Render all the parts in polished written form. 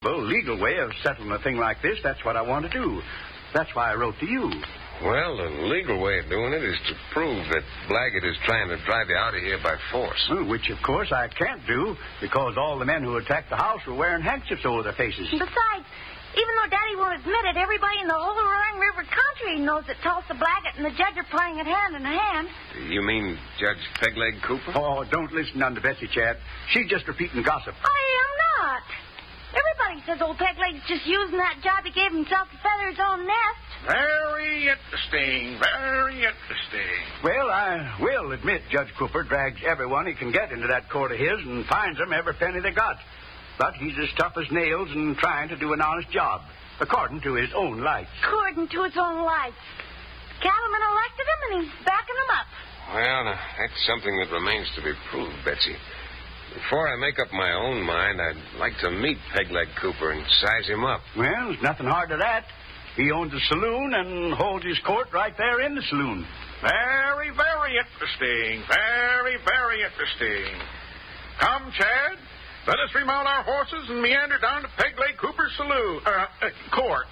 Well, legal way of settling a thing like this, that's what I want to do. That's why I wrote to you. Well, the legal way of doing it is to prove that Blaggett is trying to drive you out of here by force. Which, of course, I can't do because all the men who attacked the house were wearing handkerchiefs over their faces. Besides, even though Daddy won't admit it, everybody in the whole Roaring River country knows that Tulsa Blaggett and the judge are playing it hand in hand. You mean Judge Pegleg Cooper? Oh, don't listen to Betsy, Chad. She's just repeating gossip. I am not. Everybody says old Pegleg's just using that job he gave himself to feather his own nest. Very interesting. Very interesting. Well, I will admit Judge Cooper drags everyone he can get into that court of his and finds them every penny they got. But he's as tough as nails and trying to do an honest job, according to his own lights. According to his own lights. Cattlemen elected him, and he's backing them up. Well, that's something that remains to be proved, Betsy. Before I make up my own mind, I'd like to meet Pegleg Cooper and size him up. Well, there's nothing hard to that. He owns a saloon and holds his court right there in the saloon. Very, very interesting. Very, very interesting. Come, Chad. Let us remount our horses and meander down to Pegleg Cooper's saloon, court.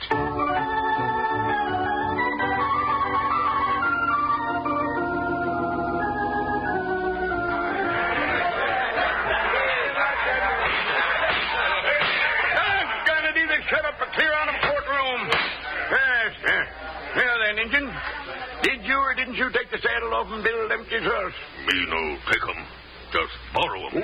Shut up and clear out of the courtroom. Yes. Now then, Injun, did you or didn't you take the saddle off and Bill Lemke's horse? Me no take 'em. Just borrow 'em.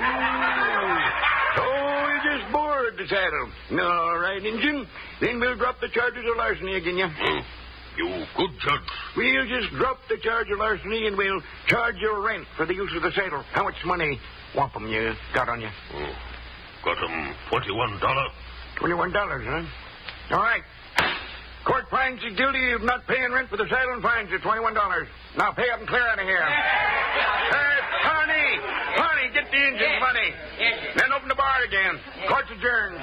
Oh, you just borrowed the saddle. All right, Injun. Then we'll drop the charges of larceny again, you. You good judge. We'll just drop the charge of larceny and we'll charge you rent for the use of the saddle. How much money, wampum, you got on you? Got 'em $21. $21, huh? All right. Court finds you guilty of not paying rent for the saddle and fines you $21. Now pay up and clear out of here. Connie, get the engine's money. Then open the bar again. Court's adjourned.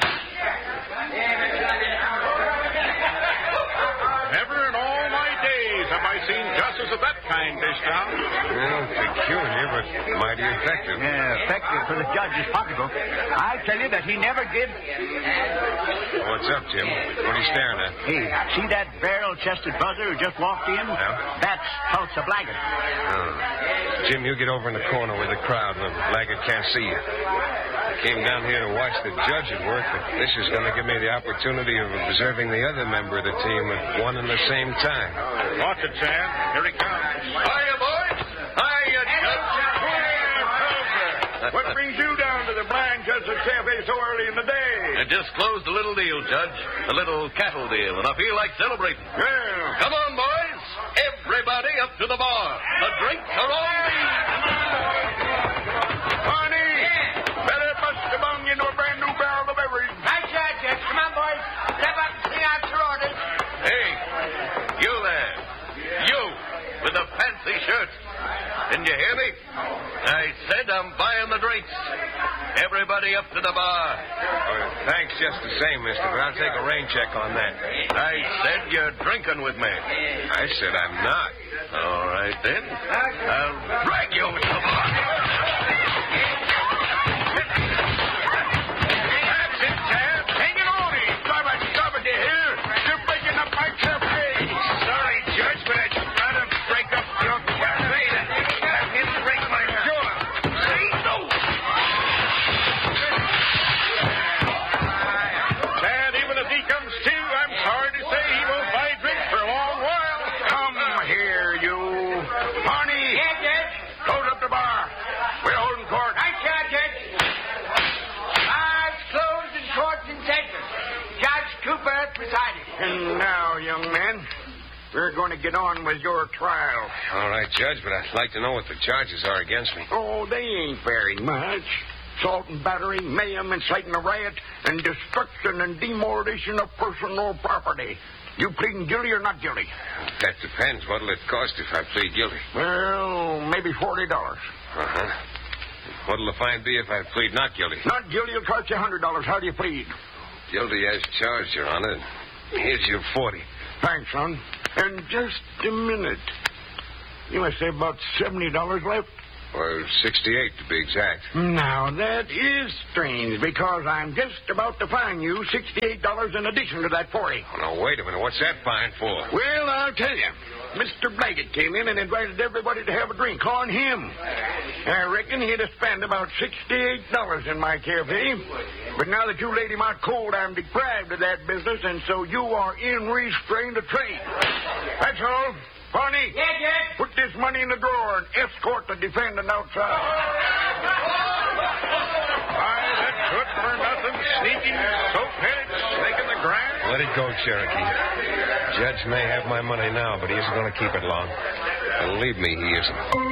Never in all my days have I seen justice of that kind this town. Well, peculiar, but mighty effective. Yeah, effective for the judge's pocketbook. I tell you that he never did. What's up, Jim? What are you staring at? Hey, see that barrel-chested buzzer who just walked in? Yeah. That's Tulsa Blaggett. Oh. Jim, you get over in the corner with the crowd where Blaggett can't see you. I came down here to watch the judge at work, but this is going to give me the opportunity of observing the other member of the team at one and the same time. Watch it, Sam. Here he comes. Hiya, boys. Hiya, Judge. What brings you down to the Blind Justice Cafe so early in the day? I just closed a little deal, Judge. A little cattle deal, and I feel like celebrating. Well, Come on, boys. Everybody up to the bar. The drinks are on me. Connie, better bust among you into a brand new barrel of beverage. Right, Judge. Come on, boys. Step up and sing out your orders. Hey, you there. You with the fancy shirt. Didn't you hear me? I said I'm buying the drinks. Everybody up to the bar. Thanks just the same, mister, but I'll take a rain check on that. I said you're drinking with me. I said I'm not. All right, then. I'll drag you to the bar. That's it, Sam. Hang it on him. Stop it, you hear? You're breaking up my cafe. Sorry, Judge, but I just got to break up your cafe. I didn't break my jaw. See? No. Dad, even if he comes to, I'm sorry to say he won't buy drinks for a long while. Come here, you. Barney. Yeah, Judge. Close up the bar. We're holding court. Right, Judge. Bar's closed and court's in session. Judge Cooper presiding. And now, young man, we're going to get on with your trial. All right, Judge, but I'd like to know what the charges are against me. Oh, they ain't very much. Assault and battery, mayhem, inciting a riot, and destruction and demolition of personal property. You pleading guilty or not guilty? That depends. What'll it cost if I plead guilty? Well, maybe $40. Uh-huh. What'll the fine be if I plead not guilty? Not guilty will cost you $100. How do you plead? Guilty as charged, Your Honor. Here's your 40. Thanks, son. And just a minute. You must have about $70 left. Or 68 to be exact. Now, that is strange, because I'm just about to fine you $68 in addition to that 40. Oh, no, wait a minute. What's that fine for? Well, I'll tell you. Mr. Blaggett came in and invited everybody to have a drink on him. I reckon he'd have spent about $68 in my cafe. But now that you laid him out cold, I'm deprived of that business, and so you are in restraint of trade. That's all. Barney, Yes, Judge. put this money in the drawer and escort the defendant outside. Why, that good for nothing, sneaking, soap-headed, snaking the grass. Let it go, Cherokee. Judge may have my money now, but he isn't going to keep it long. Believe me, he isn't.